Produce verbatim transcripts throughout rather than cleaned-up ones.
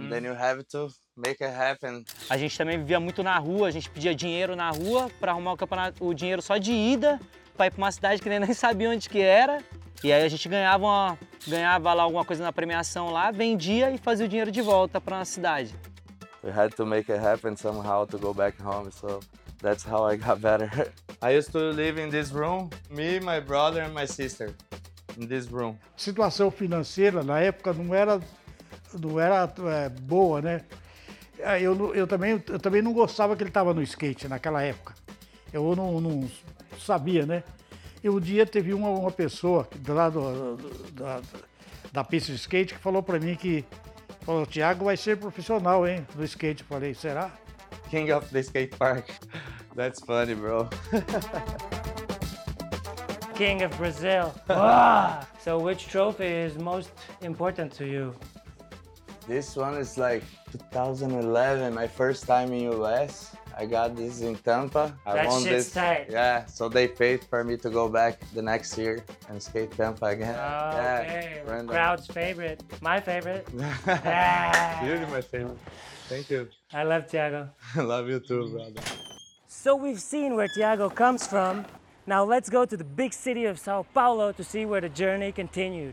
and then you have to make it happen. A gente também vivia muito na rua, a gente pedia dinheiro na rua para arrumar o campeonato, o dinheiro só de ida, para ir para uma cidade que nem, nem sabia onde que era. E aí a gente ganhava, uma, ganhava lá alguma coisa na premiação lá, vendia e fazia o dinheiro de volta para a cidade. We had to make it happen somehow to go back home, so that's how I got better. I used to live in this room, me, my brother and my sister, in this room. Situação financeira na época não era, não era é, boa, né? Eu, eu, também, eu também não gostava que ele estava no skate naquela época. Eu não, não sabia, né? E um dia teve uma, uma pessoa lá do, do, da, da pista de skate que falou para mim que falou, Thiago vai ser profissional, hein, do skate. Eu falei, será? King of the skate park. That's funny, bro. King of Brazil. Wow. So which trophy is most important to you? This one is like two thousand eleven, my first time in U S. I got this in Tampa. I That won shit's this. tight. Yeah, so they paid for me to go back the next year and skate Tampa again. Oh, yeah, okay. random. Crowd's favorite. My favorite. Yeah. You're my favorite. Thank you. I love Thiago. Love you too, brother. So we've seen where Thiago comes from. Now let's go to the big city of Sao Paulo to see where the journey continued.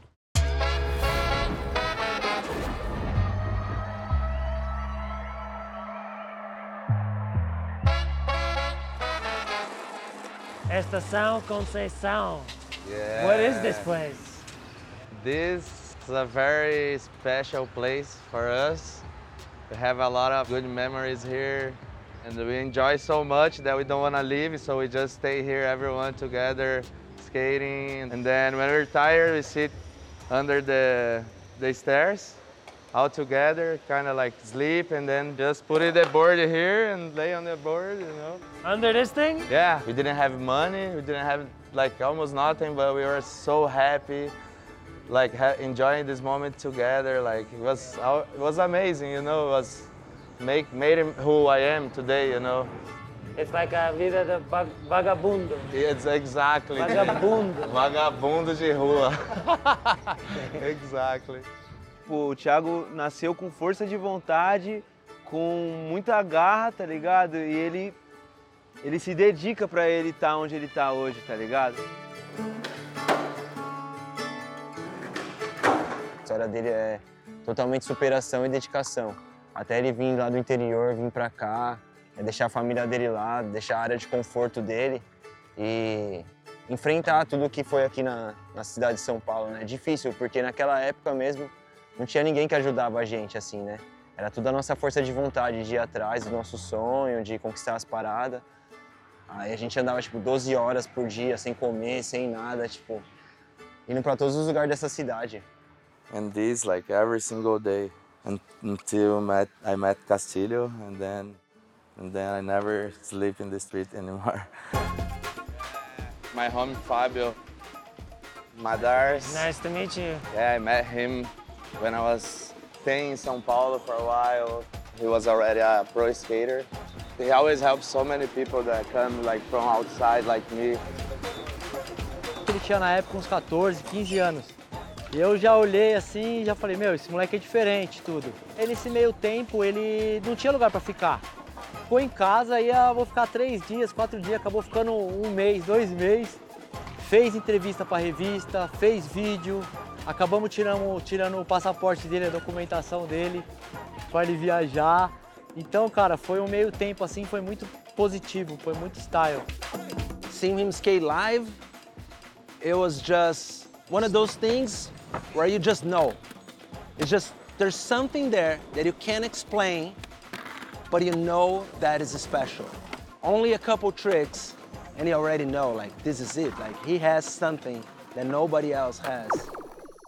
Estação Conceição. Yeah. What is this place? This is a very special place for us. We have a lot of good memories here, and we enjoy so much that we don't want to leave, so we just stay here, everyone together, skating. And then when we're tired, we sit under the, the stairs, all together, kind of like sleep, and then just put it the board here and lay on the board, you know. Under this thing? Yeah, we didn't have money, we didn't have like almost nothing, but we were so happy, like ha enjoying this moment together. Like it was, it was amazing, you know. It was make made him who I am today, you know. It's like a vida de vag vagabundo. It's exactly. Vagabundo. Vagabundo de rua. Exactly. O Thiago nasceu com força de vontade, com muita garra, tá ligado? E ele, ele se dedica pra ele estar onde ele tá hoje, tá ligado? A história dele é totalmente superação e dedicação. Até ele vir lá do interior, vir pra cá, é deixar a família dele lá, deixar a área de conforto dele e enfrentar tudo o que foi aqui na, na cidade de São Paulo, né? É difícil, porque naquela época mesmo não tinha ninguém que ajudava a gente, assim, né? Era tudo a nossa força de vontade de ir atrás do nosso sonho, de conquistar as paradas. Aí a gente andava, tipo, doze horas por dia, sem comer, sem nada, tipo, indo pra todos os lugares dessa cidade. And this like every single day until met, I met Castillo, and then and then I never sleep in the street anymore. My homie Fabio Madars. Nice to meet you. Yeah, I met him when I was staying in São Paulo for a while. He was already a pro skater. He always helps so many people that come like from outside like me. Ele tinha na época uns quatorze, quinze anos. E eu já olhei assim e já falei, meu, esse moleque é diferente, tudo. Ele, nesse meio tempo, ele não tinha lugar pra ficar. Ficou em casa, ia, vou ficar três dias, quatro dias, acabou ficando um mês, dois meses. Fez entrevista pra revista, fez vídeo. Acabamos tirando, tirando o passaporte dele, a documentação dele, pra ele viajar. Então, cara, foi um meio tempo assim, foi muito positivo, foi muito style. Seeing him skate live, it was just one of those things where you just know. It's just, there's something there that you can't explain, but you know that is special. Only a couple tricks, and you already know, like, this is it. Like, he has something that nobody else has.